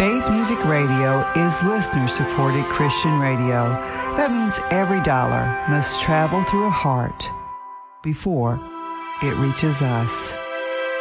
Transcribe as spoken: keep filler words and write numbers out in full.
Faith Music Radio is listener-supported Christian radio. That means every dollar must travel through a heart before it reaches us.